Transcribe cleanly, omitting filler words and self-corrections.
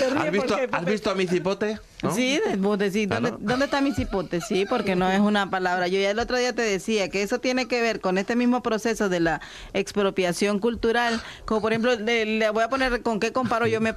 ¿Has visto a mi cipote? ¿No? Sí, sí. Claro. ¿Dónde está mi cipote? Sí, porque no es una palabra. Yo ya el otro día te decía que eso tiene que ver con este mismo proceso de la expropiación cultural. Como por ejemplo, le voy a poner con qué comparo yo. Me